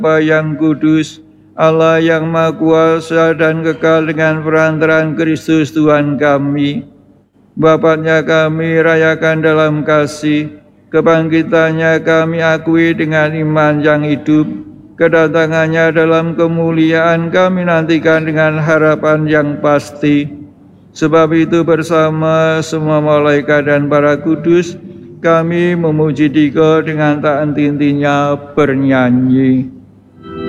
Bapa yang kudus, Allah yang Maha Kuasa dan kekal dengan perantaraan Kristus Tuhan kami. Bapaknya kami rayakan dalam kasih, kebangkitannya kami akui dengan iman yang hidup, kedatangannya dalam kemuliaan kami nantikan dengan harapan yang pasti. Sebab itu bersama semua malaikat dan para kudus, kami memuji Dikau dengan tak henti-hentinya bernyanyi.